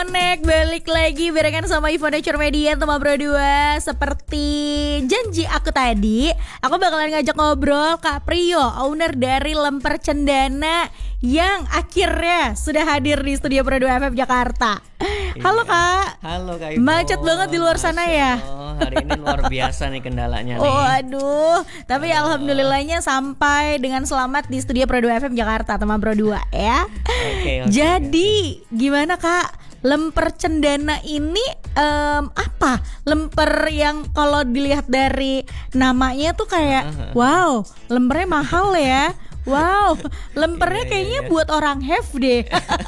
Balik lagi barengan sama Ivo Nature Media teman Bro 2. Seperti janji aku tadi, aku bakalan ngajak ngobrol Kak Prio, owner dari Lemper Cendana, yang akhirnya sudah hadir di studio Bro 2 FM Jakarta. Halo Kak. Halo Kak Ivo. Macet banget di luar sana ya. Hari ini luar biasa nih kendalanya nih. Oh aduh. Tapi alhamdulillahnya sampai dengan selamat di studio Bro 2 FM Jakarta teman Bro 2 ya. Oke. Jadi gimana Kak? Lemper Cendana ini apa? Lemper yang kalau dilihat dari namanya tuh kayak wow, lempernya mahal ya. Wow, lempernya kayaknya buat orang have deh.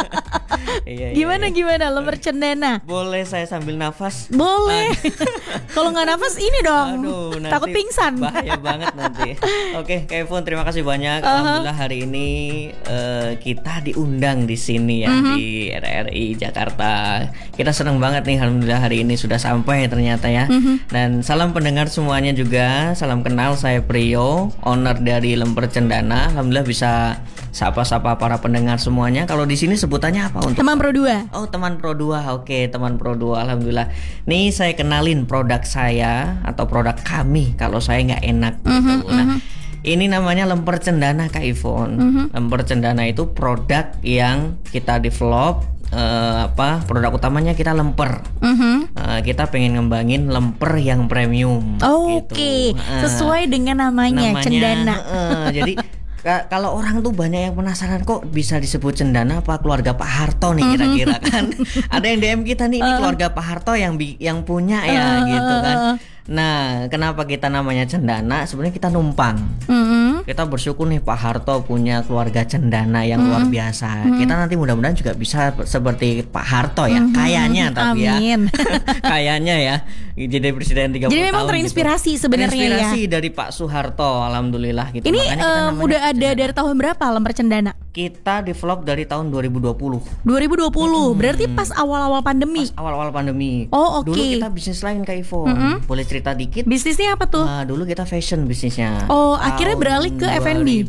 Gimana lemper cendana? Boleh saya sambil nafas? Boleh. Kalau nggak nafas ini dong. Aduh, takut pingsan. Bahaya banget nanti. Oke, Kak Ivon, terima kasih banyak. Alhamdulillah hari ini kita diundang di sini ya, di RRI Jakarta. Kita senang banget nih, alhamdulillah hari ini sudah sampai ternyata ya. Dan salam pendengar semuanya juga. Salam kenal, saya Prio, owner dari Lemper Cendana. Alhamdulillah bisa sapa-sapa para pendengar semuanya. Kalau di sini sebutannya apa untuk teman Pro 2? Oh, teman Pro 2. Oke, teman Pro 2. Alhamdulillah. Nih saya kenalin produk saya atau produk kami kalau saya nggak enak gitu. Nah, ini namanya Lemper Cendana Kak Ivon. Lemper Cendana itu produk yang kita develop. Produk utamanya kita lemper. Kita pengen ngembangin lemper yang premium. Oke. Sesuai dengan namanya Cendana. Jadi kalau orang tuh banyak yang penasaran kok bisa disebut cendana apa keluarga Pak Harto nih kira-kira kan. Ada yang DM kita nih, ini keluarga Pak Harto yang punya ya gitu kan. Nah, kenapa kita namanya cendana? Sebenarnya kita numpang. Kita bersyukur nih Pak Harto punya keluarga cendana yang luar biasa. Kita nanti mudah-mudahan juga bisa seperti Pak Harto ya. Kayaknya tapi amin. Ya. Kayaknya ya. Jadi presiden 30 tahun. Jadi memang terinspirasi gitu. Sebenarnya terinspirasi ya. dari Pak Soeharto, alhamdulillah gitu. Ini udah ada dari tahun berapa Lemper Cendana? Kita develop dari tahun 2020. 2020, berarti pas awal-awal pandemi. Pas awal-awal pandemi. Oh, oke. Dulu kita bisnis lain Kak Ivo. Boleh cerita dikit? Bisnisnya apa tuh? Dulu kita fashion bisnisnya. Oh, akhirnya beralih ke F&B.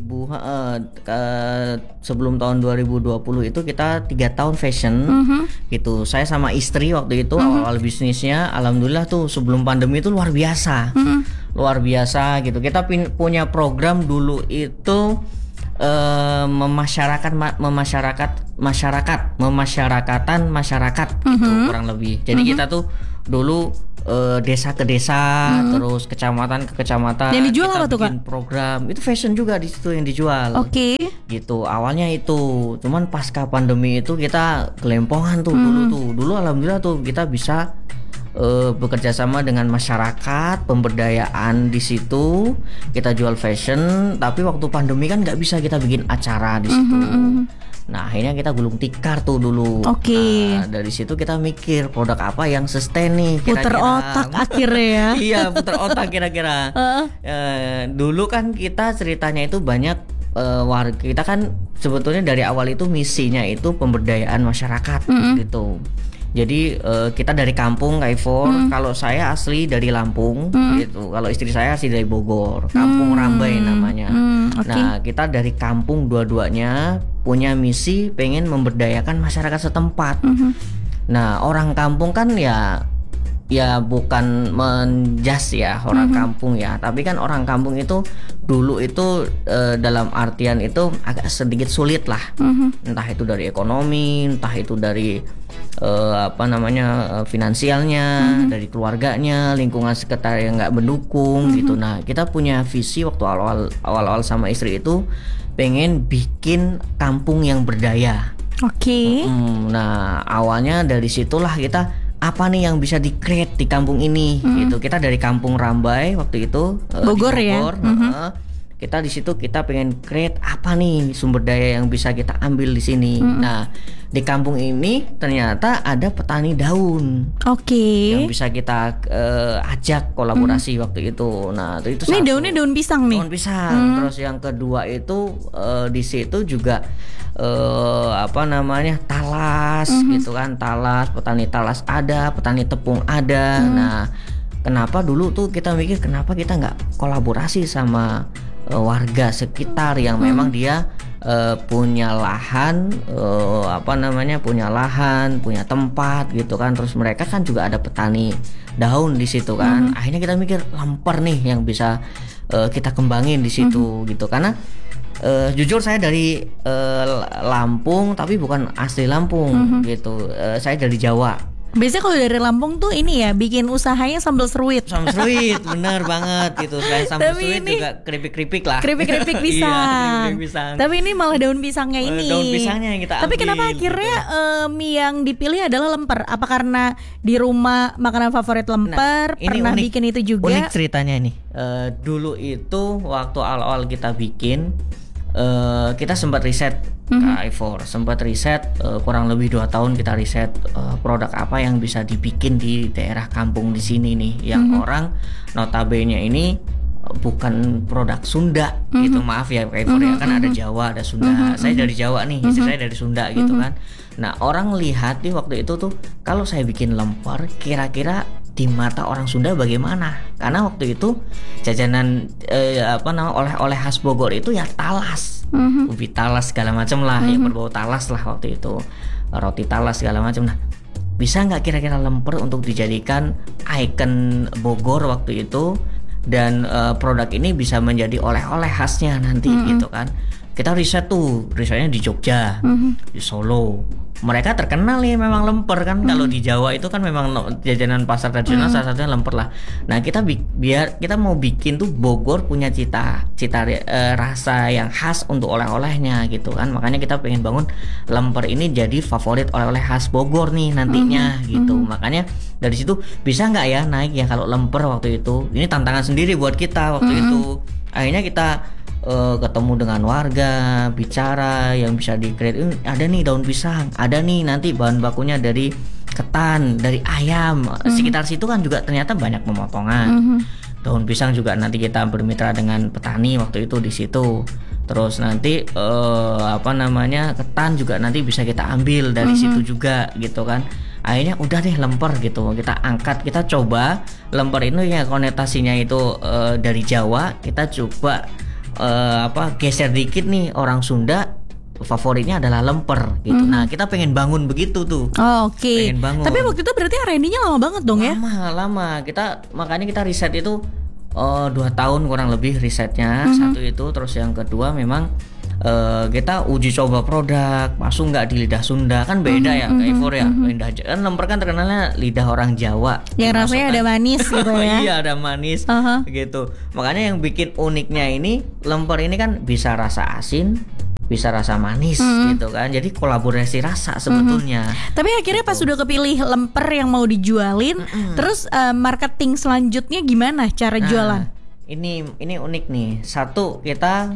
Sebelum tahun 2020 itu kita 3 tahun fashion. Gitu. Saya sama istri waktu itu awal-awal bisnisnya, alhamdulillah tuh sebelum pandemi itu luar biasa. Luar biasa gitu. Kita punya program dulu itu memasyarakatan masyarakat gitu kurang lebih. Jadi kita tuh dulu desa ke desa, terus kecamatan ke kecamatan. Yang dijual kita apa tuh Kak? Program itu fashion juga di situ yang dijual. Oke. Gitu awalnya itu, cuman pasca pandemi itu kita kelempongan tuh dulu alhamdulillah tuh kita bisa bekerja sama dengan masyarakat, pemberdayaan di situ, kita jual fashion. Tapi waktu pandemi kan nggak bisa kita bikin acara di situ. Nah akhirnya kita gulung tikar tuh dulu. Oke. Nah, dari situ kita mikir produk apa yang sustain nih kira-kira. Puter otak akhirnya ya. Iya puter otak kira-kira. Dulu kan kita ceritanya itu banyak warga kita kan sebetulnya dari awal itu misinya itu pemberdayaan masyarakat gitu. Jadi kita dari kampung Kak Ivor. Kalau saya asli dari Lampung gitu. Kalau istri saya asli dari Bogor, Kampung Rambai namanya. Nah kita dari kampung dua-duanya punya misi pengen memberdayakan masyarakat setempat. Nah orang kampung kan ya bukan menjas ya orang kampung ya, tapi kan orang kampung itu dulu itu dalam artian itu agak sedikit sulit lah. Entah itu dari ekonomi, entah itu dari finansialnya, dari keluarganya, lingkungan sekitar yang nggak mendukung gitu. Nah kita punya visi waktu awal-awal sama istri itu pengen bikin kampung yang berdaya. Oke. Nah awalnya dari situlah kita apa nih yang bisa di-create di kampung ini gitu. Kita dari Kampung Rambai waktu itu Bogor ya. Kita di situ kita pengen create apa nih sumber daya yang bisa kita ambil di sini. Nah, di kampung ini ternyata ada petani daun. Oke. Yang bisa kita ajak kolaborasi waktu itu. Nah, itu ini daunnya daun pisang nih. Daun pisang. Terus yang kedua itu di situ juga talas gitu kan. Talas, petani talas ada, petani tepung ada. Nah, kenapa dulu tuh kita mikir kenapa kita nggak kolaborasi sama warga sekitar yang memang dia punya lahan, punya tempat gitu kan. Terus mereka kan juga ada petani daun di situ kan. Akhirnya kita mikir lemper nih yang bisa kita kembangin di situ gitu. Karena jujur saya dari Lampung tapi bukan asli Lampung gitu. Saya dari Jawa. Biasanya kalau dari Lampung tuh ini ya bikin usahanya sambal seruit. Sambal seruit, bener banget gitu. Selain sambal seruit juga keripik-keripik lah. Keripik-keripik pisang. Iya, keripik pisang. Tapi ini malah daun pisangnya ini. Daun pisangnya yang kita ambil. Tapi kenapa akhirnya mie yang dipilih adalah lemper? Apa karena di rumah makanan favorit lemper? Pernah bikin itu juga? Unik ceritanya nih. Dulu itu waktu awal-awal kita bikin, kita sempat riset K4, sempat riset kurang lebih 2 tahun kita riset produk apa yang bisa dibikin di daerah kampung di sini nih, yang orang notabene ini bukan produk Sunda gitu, maaf ya K4 ya, kan ada Jawa, ada Sunda. Saya dari Jawa nih, istri saya dari Sunda gitu kan. Nah orang lihat di waktu itu tuh kalau saya bikin lemper kira-kira di mata orang Sunda bagaimana? Karena waktu itu jajanan oleh-oleh khas Bogor itu ya talas, ubi talas segala macam lah, yang berbau talas lah waktu itu, roti talas segala macam. Nah, bisa nggak kira-kira lemper untuk dijadikan ikon Bogor waktu itu, dan produk ini bisa menjadi oleh-oleh khasnya nanti gitu kan? Kita risetnya di Jogja, di Solo. Mereka terkenal nih memang lemper kan. Kalau di Jawa itu kan memang jajanan pasar tradisional salah satunya lemper lah. Nah kita biar kita mau bikin tuh Bogor punya cita rasa yang khas untuk oleh-olehnya gitu kan. Makanya kita pengen bangun lemper ini jadi favorit oleh-oleh khas Bogor nih nantinya gitu. Makanya dari situ bisa nggak ya naik ya kalau lemper waktu itu. Ini tantangan sendiri buat kita waktu itu. Akhirnya kita ketemu dengan warga, bicara yang bisa di-create. Ada nih daun pisang, ada nih nanti bahan bakunya dari ketan, dari ayam. Sekitar situ kan juga ternyata banyak pemotongan. Daun pisang juga nanti kita bermitra dengan petani waktu itu di situ. Terus nanti ketan juga nanti bisa kita ambil dari situ juga gitu kan. Akhirnya udah deh lemper gitu kita angkat, kita coba lemper ini ya konotasinya itu dari Jawa, kita coba geser dikit nih, orang Sunda favoritnya adalah lemper gitu. Nah kita pengen bangun begitu tuh. Oke. Tapi waktu itu berarti R&D-nya lama banget dong ya? Lama. Makanya kita riset itu 2 tahun kurang lebih risetnya. Satu itu, terus yang kedua memang kita uji coba produk masuk nggak di lidah Sunda, kan beda ya K4 ya. Lidah kan lemper kan terkenalnya lidah orang Jawa yang rasanya ada manis gitu ya. Iya ada manis gitu. Makanya yang bikin uniknya ini lemper ini kan bisa rasa asin, bisa rasa manis gitu kan. Jadi kolaborasi rasa sebetulnya. Tapi akhirnya pas sudah kepilih lemper yang mau dijualin, terus marketing selanjutnya gimana cara jualan? Ini unik nih. Satu, kita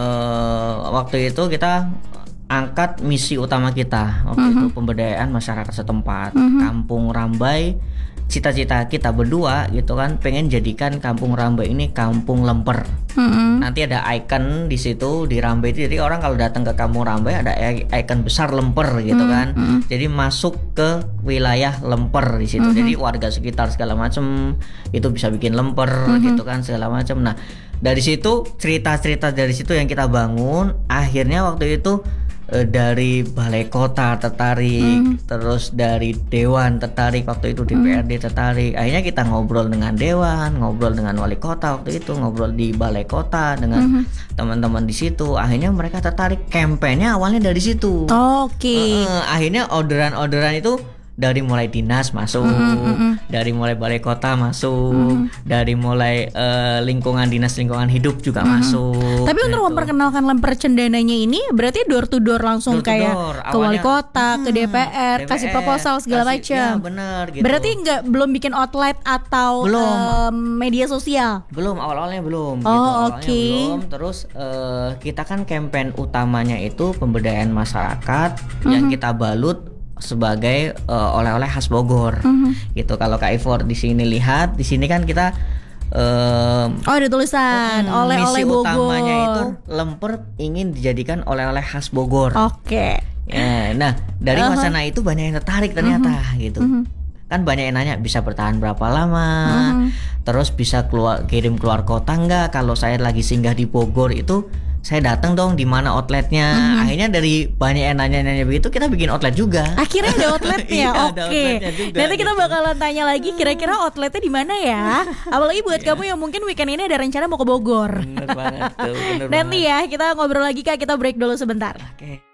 waktu itu kita angkat misi utama kita waktu itu pemberdayaan masyarakat setempat. Kampung Rambai, cita-cita kita berdua gitu kan, pengen jadikan Kampung Rambai ini kampung lemper. Nanti ada ikon di situ di Rambai itu, jadi orang kalau datang ke Kampung Rambai ada ikon besar lemper gitu kan. Jadi masuk ke wilayah lemper di situ. Jadi warga sekitar segala macam itu bisa bikin lemper gitu kan segala macam. Nah, dari situ cerita-cerita dari situ yang kita bangun. Akhirnya waktu itu dari balai kota tertarik, terus dari dewan tertarik, waktu itu DPRD tertarik. Akhirnya kita ngobrol dengan dewan, ngobrol dengan wali kota waktu itu, ngobrol di balai kota dengan teman-teman di situ. Akhirnya mereka tertarik. Kampanye awalnya dari situ. Akhirnya orderan itu dari mulai dinas masuk, dari mulai balai kota masuk, dari mulai lingkungan dinas lingkungan hidup juga masuk. Tapi untuk memperkenalkan lemper cendananya ini berarti door to door langsung kayak ke wali kota, ke DPR, kasih proposal segala macam. Ya, bener, gitu. Berarti belum bikin outlet atau media sosial? Belum, awalnya belum. Belum. Terus kita kan campaign utamanya itu pemberdayaan masyarakat yang kita balut sebagai oleh-oleh khas Bogor gitu. Kalau K4 di sini lihat, di sini kan kita ada tulisan oleh-oleh Bogor. Misi utamanya itu lemper ingin dijadikan oleh-oleh khas Bogor. Ya, nah dari wacana itu banyak yang tertarik ternyata gitu. Kan banyak yang nanya bisa bertahan berapa lama, terus bisa kirim keluar kota nggak? Kalau saya lagi singgah di Bogor itu saya datang dong, di mana outletnya. Akhirnya dari banyak yang nanya-nanya begitu, kita bikin outlet juga. Akhirnya ada outletnya. Iya, Oke. ada outletnya juga, Nanti kita gitu. bakalan tanya lagi kira-kira outletnya di mana ya. Apalagi buat kamu yang mungkin weekend ini ada rencana mau ke Bogor. Bener banget tuh, bener Nanti banget. ya kita ngobrol lagi Kak, kita break dulu sebentar. Oke.